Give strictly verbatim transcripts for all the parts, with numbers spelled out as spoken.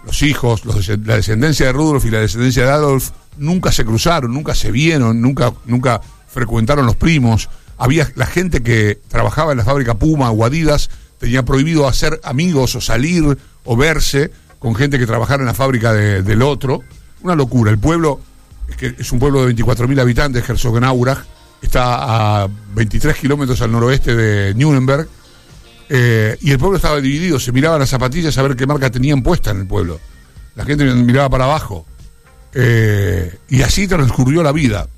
los hijos, los, la descendencia de Rudolf y la descendencia de Adolf nunca se cruzaron, nunca se vieron, nunca, nunca frecuentaron los primos. Había la gente que trabajaba en la fábrica Puma o Adidas, tenía prohibido hacer amigos o salir o verse con gente que trabajara en la fábrica de, del otro. Una locura. El pueblo, es, que es un pueblo de veinticuatro mil habitantes, Herzogenaurach, está a veintitrés kilómetros al noroeste de Nuremberg. Eh, y el pueblo estaba dividido, se miraban las zapatillas a ver qué marca tenían puesta en el pueblo. La gente miraba para abajo. Eh, y así transcurrió la vida.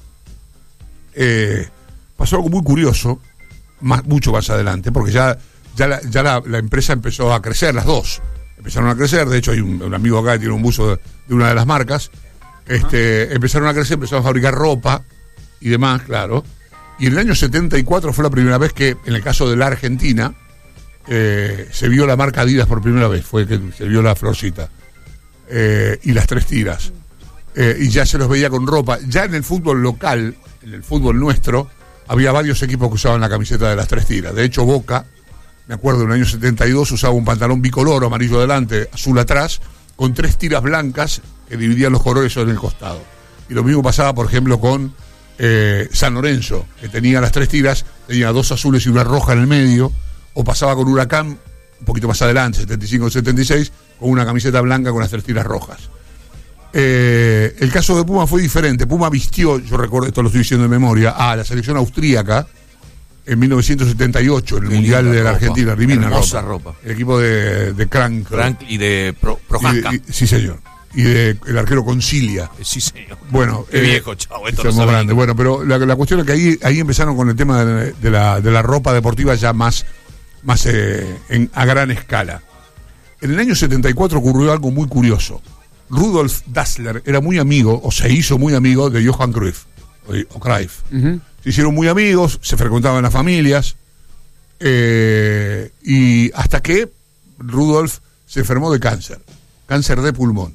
Eh, pasó algo muy curioso, más, mucho más adelante, porque ya, ya, la, ya la, la empresa empezó a crecer, las dos. Empezaron a crecer, de hecho hay un, un amigo acá que tiene un buzo de, de una de las marcas. Este, empezaron a crecer, empezaron a fabricar ropa y demás, claro. Y en el año setenta y cuatro fue la primera vez que, en el caso de la Argentina, Eh, se vio la marca Adidas por primera vez, fue que se vio la florcita eh, y las tres tiras eh, y ya se los veía con ropa. Ya en el fútbol local, en el fútbol nuestro, había varios equipos que usaban la camiseta de las tres tiras. De hecho, Boca, me acuerdo, en el año setenta y dos usaba un pantalón bicolor, amarillo adelante, azul atrás, con tres tiras blancas que dividían los colores en el costado. Y lo mismo pasaba, por ejemplo, con eh, San Lorenzo, que tenía las tres tiras, tenía dos azules y una roja en el medio. O pasaba con Huracán, un poquito más adelante, setenta y cinco setenta y seis, con una camiseta blanca con las tres tiras rojas. Eh, el caso de Puma fue diferente. Puma vistió, yo recuerdo, esto lo estoy diciendo de memoria, a la selección austríaca en mil novecientos setenta y ocho, en el Qué Mundial de la ropa. Argentina. Divina Hermosa ropa. ropa. El equipo de, de Krank. Krank y de Pro, Prohaska. Y de, y, sí, señor. Y de, el arquero Concilia. Sí, señor. Bueno, Qué eh, viejo, chavo. Esto no grande. Bueno, pero la, la cuestión es que ahí, ahí empezaron con el tema de, de, la, de la ropa deportiva ya más... más eh, en, a gran escala. En el año setenta y cuatro ocurrió algo muy curioso. Rudolf Dassler era muy amigo, o se hizo muy amigo de Johan Cruyff, o, o Cruyff. Uh-huh. Se hicieron muy amigos, se frecuentaban las familias, eh, y hasta que Rudolf se enfermó de cáncer, cáncer de pulmón.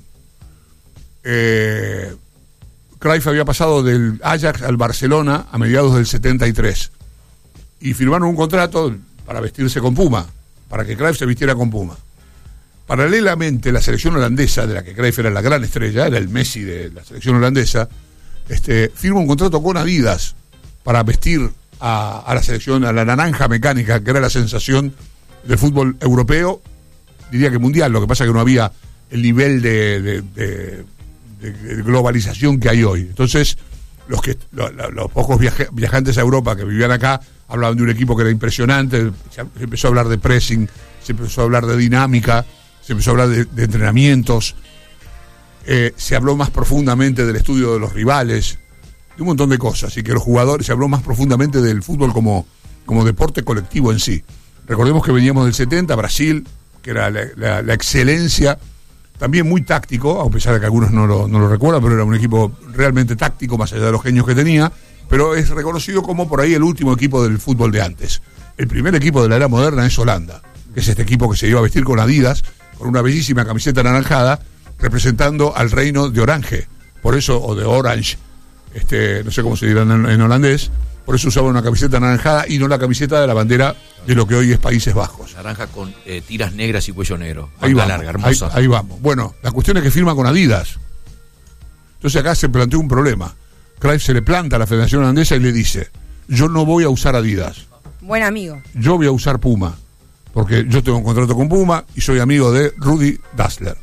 Eh, Cruyff había pasado del Ajax al Barcelona a mediados del setenta y tres, y firmaron un contrato para vestirse con Puma, para que Cruyff se vistiera con Puma. Paralelamente, la selección holandesa, de la que Cruyff era la gran estrella, era el Messi de la selección holandesa, este, firma un contrato con Adidas para vestir a, a la selección, a la naranja mecánica, que era la sensación del fútbol europeo, diría que mundial. Lo que pasa es que no había el nivel de, de, de, de globalización que hay hoy. Entonces, los, que, los, los pocos viaje, viajantes a Europa que vivían acá hablaban de un equipo que era impresionante. Se empezó a hablar de pressing, se empezó a hablar de dinámica, se empezó a hablar de, de entrenamientos, eh, se habló más profundamente del estudio de los rivales, de un montón de cosas, y que los jugadores, se habló más profundamente del fútbol como, como deporte colectivo en sí. Recordemos que veníamos del setenta, Brasil, que era la, la, la excelencia, también muy táctico, a pesar de que algunos no lo, no lo recuerdan, pero era un equipo realmente táctico, más allá de los genios que tenía, pero es reconocido como por ahí el último equipo del fútbol de antes. El primer equipo de la era moderna es Holanda, que es este equipo que se iba a vestir con Adidas, con una bellísima camiseta anaranjada, representando al reino de Orange, por eso, o de Orange, este, no sé cómo se dirá en, en holandés, por eso usaba una camiseta anaranjada y no la camiseta de la bandera de lo que hoy es Países Bajos. Naranja con eh, tiras negras y cuello negro. Ahí vamos, larga, hermosa. Ahí, ahí vamos. Bueno, la cuestión es que firma con Adidas. Entonces acá se planteó un problema. Cruyff se le planta a la Federación Holandesa y le dice: yo no voy a usar Adidas. Buen amigo. Yo voy a usar Puma, porque yo tengo un contrato con Puma y soy amigo de Rudi Dassler.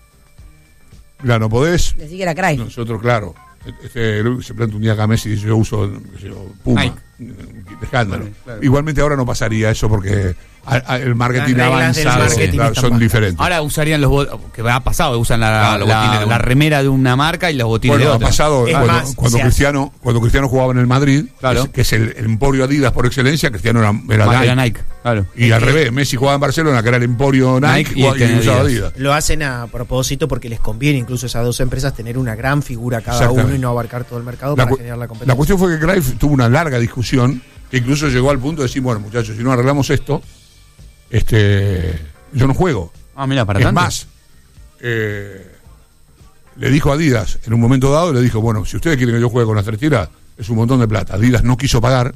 Claro, no podés. Decí que era Cruyff. Nosotros, claro. Este, se planta un día acá Messi y dice: yo uso yo, Puma. Nike. Escándalo. Claro, claro. Igualmente ahora no pasaría eso porque a, a, el marketing avanzado marketing claro, son diferentes. Ahora usarían los bot- que ha pasado, usan la, claro, la, la, la remera de una marca y los botines bueno, de otra. Ha pasado cuando, más, cuando Cristiano cuando Cristiano jugaba en el Madrid, claro. que es el, el emporio Adidas por excelencia, Cristiano era, era Nike. Era Nike claro. Y al revés, Messi jugaba en Barcelona, que era el emporio Nike, Nike y, y, y usaba Adidas. Lo hacen a propósito porque les conviene incluso a esas dos empresas tener una gran figura cada uno y no abarcar todo el mercado la para cu- generar la competencia. La cuestión fue que Cruyff tuvo una larga discusión que incluso llegó al punto de decir: bueno, muchachos, si no arreglamos esto, este yo no juego. Ah, mira, para es tanto. más, eh, le dijo a Adidas en un momento dado, le dijo: bueno, si ustedes quieren que yo juegue con las tres tiras, es un montón de plata. Adidas no quiso pagar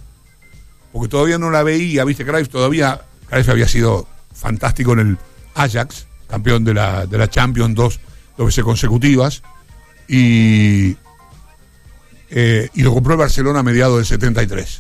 porque todavía no la veía, viste, Cruyff todavía, Cruyff había sido fantástico en el Ajax, campeón de la, de la Champions dos, dos veces consecutivas, y, eh, y lo compró el Barcelona a mediados del setenta y tres.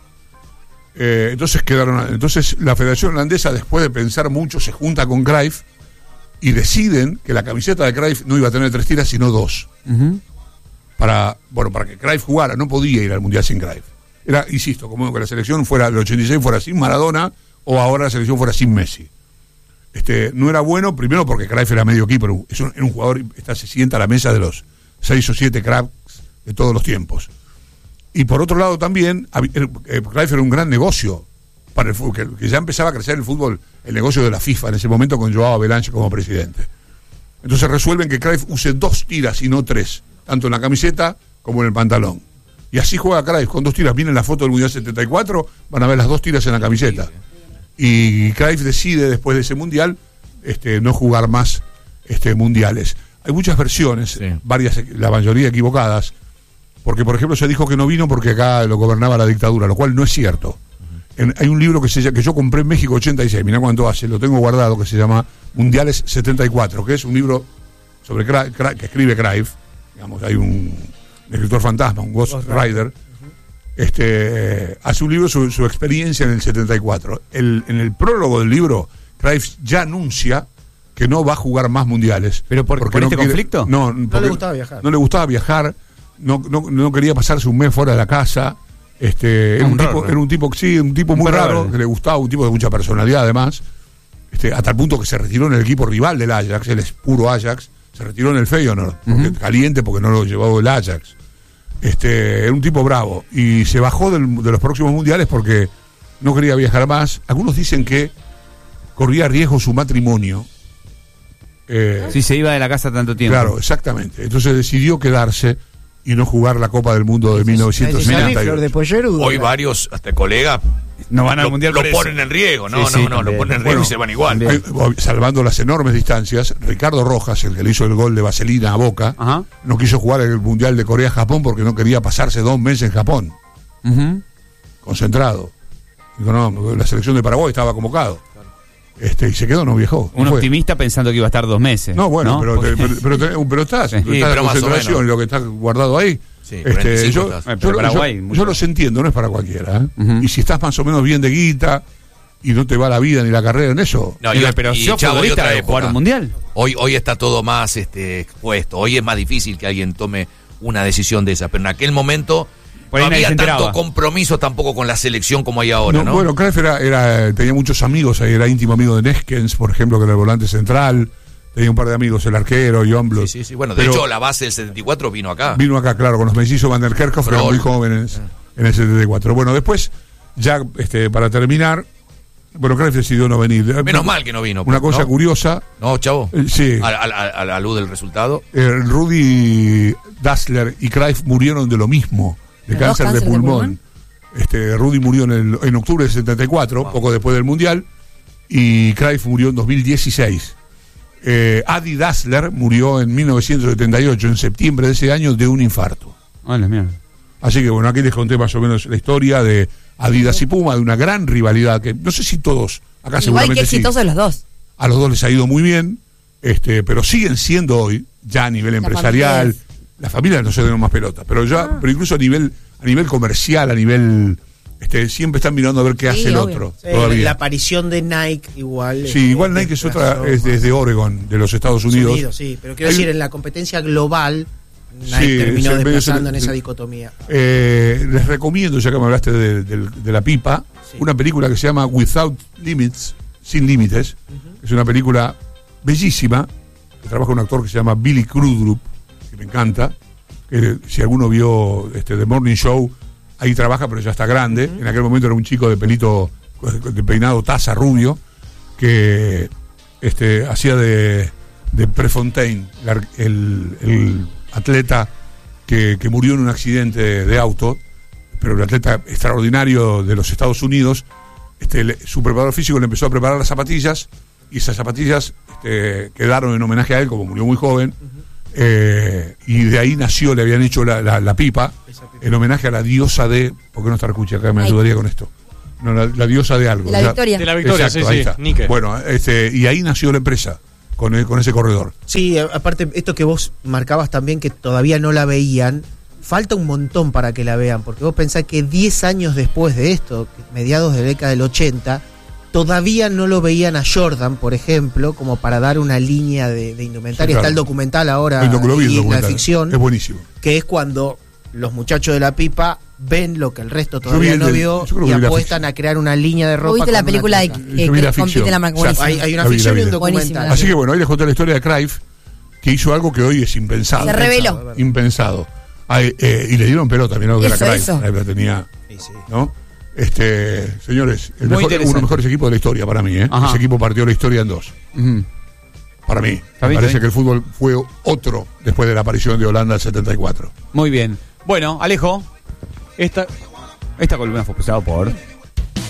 Eh, entonces quedaron, entonces la Federación Holandesa, después de pensar mucho, se junta con Cruyff y deciden que la camiseta de Cruyff no iba a tener tres tiras, sino dos. Uh-huh. Para, bueno, para que Cruyff jugara, no podía ir al Mundial sin Cruyff. Era, insisto, como que la selección fuera, el ochenta y seis fuera sin Maradona, o ahora la selección fuera sin Messi. Este, no era bueno, primero porque Cruyff era medio equipo, es un, era un jugador, está, se sienta a la mesa de los seis o siete cracks de todos los tiempos. Y por otro lado también, eh, Cruyff era un gran negocio para el fútbol, que, que ya empezaba a crecer el fútbol, el negocio de la FIFA en ese momento con Joao Havelange como presidente. Entonces resuelven que Cruyff use dos tiras y no tres, tanto en la camiseta como en el pantalón. Y así juega Cruyff con dos tiras. Vienen la foto del Mundial setenta y cuatro, van a ver las dos tiras en la camiseta. Y Cruyff decide después de ese Mundial este, no jugar más este, mundiales. Hay muchas versiones, sí. varias, la mayoría equivocadas, porque por ejemplo se dijo que no vino porque acá lo gobernaba la dictadura, lo cual no es cierto. Uh-huh. En, hay un libro que, se, que yo compré en México ochenta y seis, mirá cuánto hace, lo tengo guardado, que se llama Mundiales setenta y cuatro, que es un libro sobre Cra- Cra- que escribe Cruyff, digamos, hay un escritor fantasma, un Ghost, Ghost Rider, uh-huh. este, hace un libro sobre su experiencia en el setenta y cuatro. El, en el prólogo del libro, Cruyff ya anuncia que no va a jugar más mundiales. ¿Pero por, porque por no este quiere, conflicto? No, no le gustaba viajar. No le gustaba viajar, no, no, no quería pasarse un mes fuera de la casa. Este, era, un raro, tipo, ¿no? era un tipo, sí, un tipo un muy raro, raro, que le gustaba, un tipo de mucha personalidad además, este, hasta el punto que se retiró en el equipo rival del Ajax, el puro Ajax, se retiró en el Feyenoord, porque, uh-huh. caliente porque no lo llevaba el Ajax. Este, era un tipo bravo y se bajó del, de los próximos mundiales porque no quería viajar más. Algunos dicen que corría riesgo su matrimonio. Eh, si se iba de la casa tanto tiempo. Claro, exactamente. Entonces decidió quedarse y no jugar la Copa del Mundo de mil novecientos setenta y ocho. Hoy varios, hasta colegas, no van al lo, mundial. Lo ponen en riesgo, no, sí, no, sí, no, lo ponen en riesgo bueno, y se van igual. Hay, salvando las enormes distancias, Ricardo Rojas, el que le hizo el gol de vaselina a Boca, Ajá. no quiso jugar el Mundial de Corea-Japón porque no quería pasarse dos meses en Japón. Uh-huh. Concentrado. Digo, no, la selección de Paraguay estaba convocado. Este, y se quedó, no viajó. Un no optimista pensando que iba a estar dos meses. No, bueno, ¿no? pero, Porque... te, pero, pero, te, pero estás, sí, estás sí, en pero concentración y lo que está guardado ahí. Sí, este, yo, estás. yo, Paraguay, yo, yo los entiendo, no es para cualquiera. ¿eh? Uh-huh. Y si estás más o menos bien de guita y no te va la vida ni la carrera en eso. No, y, pero y, yo Chavo, futbolista de jugar un mundial. Hoy, hoy está todo más este, expuesto. Hoy es más difícil que alguien tome una decisión de esa. Pero en aquel momento por no había tanto compromiso tampoco con la selección como hay ahora, ¿no? ¿no? Bueno, Cruyff era, era, tenía muchos amigos, era íntimo amigo de Neskens, por ejemplo, que era el volante central. Tenía un par de amigos, el arquero, Jon Blot. Sí, sí, sí. Bueno, de pero hecho, la base del setenta y cuatro vino acá. Vino acá, claro, con los mellizos Van der Kerkhoff, eran muy jóvenes en el setenta y cuatro. Bueno, después, ya este, para terminar, bueno, Cruyff decidió no venir. Menos una, mal que no vino. Una cosa ¿no? curiosa. No, Chavo. Eh, sí. A, a, a, a la luz del resultado. Eh, Rudi Dassler y Cruyff murieron de lo mismo, de cáncer, cáncer de pulmón. De pulmón. Este, Rudi murió en, el, en octubre del setenta y cuatro, wow. poco después del Mundial, y Cruyff murió en dos mil dieciséis. Eh, Adi Dassler murió en mil novecientos setenta y ocho, en septiembre de ese año, de un infarto. Hola, mierda. Así que bueno, aquí les conté más o menos la historia de Adidas y Puma, de una gran rivalidad que no sé si todos, acá igual seguramente que exitosos sí. los dos. A los dos les ha ido muy bien, este, pero siguen siendo hoy, ya a nivel la empresarial, familia la familia no se den más pelota, pero ya, ah. pero incluso a nivel, a nivel comercial, a nivel Este, siempre están mirando a ver qué sí, hace el obvio. Otro. Sí, todavía. La aparición de Nike igual. Sí, igual Nike es otra, es desde Oregon, de los Estados Unidos. Unidos sí, pero quiero Hay, decir, en la competencia global, Nike sí, terminó sí, desplazando sí, en sí. esa dicotomía. Eh, les recomiendo, ya que me hablaste de, de, de la pipa, sí. una película que se llama Without Limits, Sin Límites. Uh-huh. Es una película bellísima, que trabaja un actor que se llama Billy Crudup, que me encanta. Que, si alguno vio este, The Morning Show, ahí trabaja, pero ya está grande. Uh-huh. En aquel momento era un chico de pelito, de peinado taza rubio, que este, hacía de, de Prefontaine, el, el atleta que, que murió en un accidente de auto, pero un atleta extraordinario de los Estados Unidos. Este, le, su preparador físico le empezó a preparar las zapatillas, y esas zapatillas este, quedaron en homenaje a él, como murió muy joven. Uh-huh. Eh, y de ahí nació, le habían hecho la, la, la pipa, en homenaje a la diosa de, ¿por qué no está escucha acá? Me Ay. ayudaría con esto. No, la, la diosa de algo. La ya, Victoria. De la Victoria, exacto, sí, ahí sí. está. Nike. Bueno, este, y ahí nació la empresa. con, con ese corredor. Sí, aparte, esto que vos marcabas también, que todavía no la veían, falta un montón para que la vean, porque vos pensás que diez años después de esto, mediados de la década del ochenta, todavía no lo veían a Jordan, por ejemplo, como para dar una línea de, de indumentaria. Sí, claro. Está el documental ahora, el documental, y documental. La ficción. Es buenísimo. Que es cuando los muchachos de la pipa ven lo que el resto todavía vi no del, vio y apuestan a crear una línea de ropa. ¿Viste la película de, eh, que la compite la marca? O sea, hay, hay una la ficción vi, y un documental. Así que bueno, ahí les conté la historia de Cruyff, que hizo algo que hoy es impensado. Se reveló. Impensado. Ay, eh, y le dieron pelota también a lo que era Cruyff. Eso. La tenía, sí, sí. ¿no? Este, señores, el mejor, uno de los mejores equipos de la historia para mí, ¿eh? Ajá. Ese equipo partió la historia en dos. Uh-huh. Para mí. Está Me bien, parece bien. que el fútbol fue otro después de la aparición de Holanda en setenta y cuatro. Muy bien. Bueno, Alejo, esta, esta columna fue pasada por